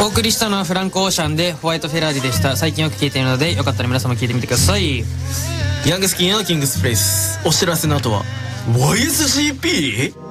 お送りしたのはフランク・オーシャンでホワイトフェラーリでした。最近よく聴いているのでよかったら皆さんも聴いてみてください。 ヤングスキンのキングスプレイス。お知らせの後は YSCP？